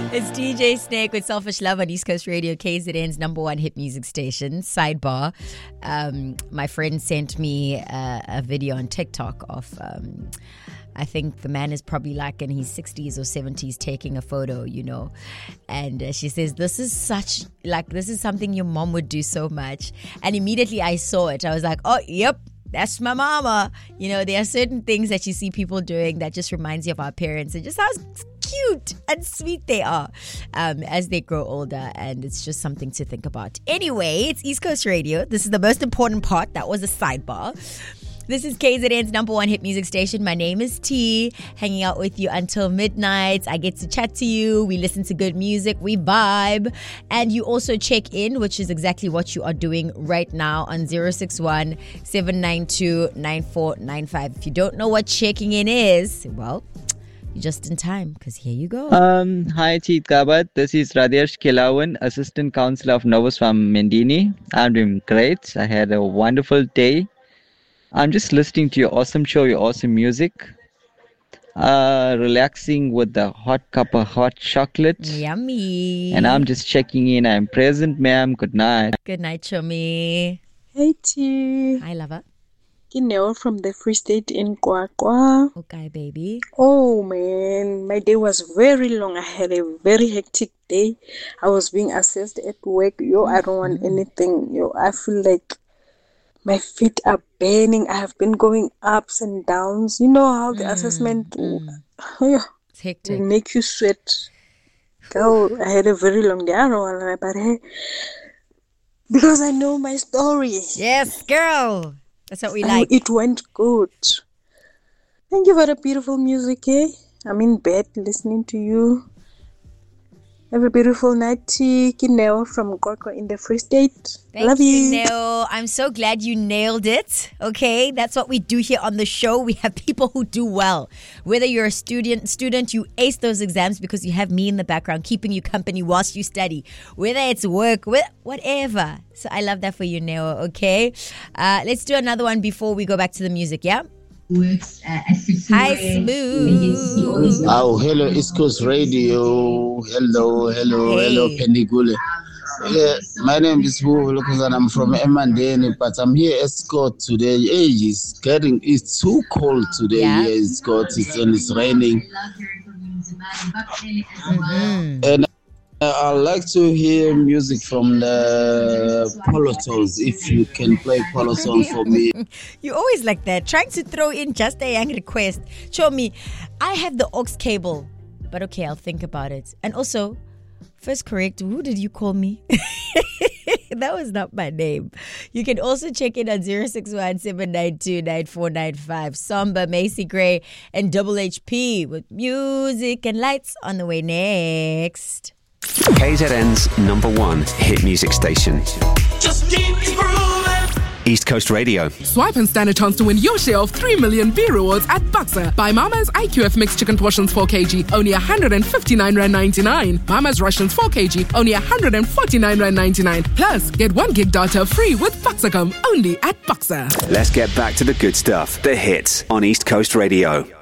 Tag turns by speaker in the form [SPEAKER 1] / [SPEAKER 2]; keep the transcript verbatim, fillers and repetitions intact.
[SPEAKER 1] It's D J Snake with Selfish Love on East Coast Radio, K Z N's number one hit music station. Sidebar, um, my friend sent me uh, a video on TikTok of, um, I think the man is probably like in his sixties or seventies taking a photo, you know. And uh, she says, this is such, like, this is something your mom would do so much. And immediately I saw it. I was like, oh, yep. That's my mama. You know, there are certain things that you see people doing that just reminds you of our parents and just how cute and sweet they are um, as they grow older. And it's just something to think about. Anyway, it's East Coast Radio. This is the most important part. That was a sidebar. This is K Z N's number one hit music station. My name is T, hanging out with you until midnight. I get to chat to you. We listen to good music. We vibe. And you also check in, which is exactly what you are doing right now on zero six one, seven nine two, nine four nine five. If you don't know what checking in is, well, you're just in time because here you go.
[SPEAKER 2] Um, hi, Cheet Kabat. This is Radesh Kilawan, Assistant Councillor of Novus from Mendini. I'm doing great. I had a wonderful day. I'm just listening to your awesome show, your awesome music. Uh, relaxing with the hot cup of hot chocolate.
[SPEAKER 1] Yummy.
[SPEAKER 2] And I'm just checking in. I'm present, ma'am. Good night.
[SPEAKER 1] Good night, Chomi.
[SPEAKER 3] Hey, T.
[SPEAKER 1] Hi, lover.
[SPEAKER 3] Kineo from the Free State in Kwakwa.
[SPEAKER 1] Okay, baby.
[SPEAKER 3] Oh, man. My day was very long. I had a very hectic day. I was being assessed at work. Yo, I don't want anything. Yo, I feel like my feet are burning. I have been going ups and downs. You know how the mm, assessment mm. yeah,
[SPEAKER 1] it's hectic.
[SPEAKER 3] Will make you sweat. Girl, I had a very long day. I don't want to, but hey, because I know my story.
[SPEAKER 1] Yes, girl. That's what we like.
[SPEAKER 3] It went good. Thank you for the beautiful music, eh? I'm in bed listening to you. Have a beautiful night, Kineo from Gorko in the Free State.
[SPEAKER 1] Thank
[SPEAKER 3] Love
[SPEAKER 1] you,
[SPEAKER 3] you.
[SPEAKER 1] Neo. I'm so glad you nailed it. Okay, that's what we do here on the show. We have people who do well. Whether you're a student, student, you ace those exams because you have me in the background keeping you company whilst you study. Whether it's work, whatever. So I love that for you, Neo. Okay, uh, let's do another one before we go back to the music. Yeah.
[SPEAKER 4] Works uh, at
[SPEAKER 1] Hi, Smooth.
[SPEAKER 5] Oh, hello, East Coast Radio. Hello, hello,
[SPEAKER 1] Hey.
[SPEAKER 5] hello, Pendigule. Yeah, my name is Wu and I'm from Emandeni, but I'm here at Scott today. Hey, it's getting, it's too cold today
[SPEAKER 1] Yeah.
[SPEAKER 5] here in Scott, it's, and it's raining.
[SPEAKER 1] Mm-hmm.
[SPEAKER 5] And uh, I like to hear music from the Polo songs. If you can play Polo song for me.
[SPEAKER 1] You always like that, trying to throw in just a young request. Show me, I have the aux cable, but okay, I'll think about it. And also, first correct, who did you call me? That was not my name. You can also check in on zero six one, seven nine two, nine four nine five. Samba, Macy Gray, and Double H P with music and lights on the way next.
[SPEAKER 6] K Z N's number one hit music station.
[SPEAKER 7] Just keep it grooving.
[SPEAKER 6] East Coast Radio.
[SPEAKER 8] Swipe and stand a chance to win your share of three million beer rewards at Buxa. Buy Mama's I Q F mixed chicken portions four kilograms, only one hundred fifty-nine rand ninety-nine. Mama's Russians four kilograms, only one hundred forty-nine rand ninety-nine. Plus, get one gig data free with Buxacom, only at Buxa.
[SPEAKER 6] Let's get back to the good stuff. The hits on East Coast Radio.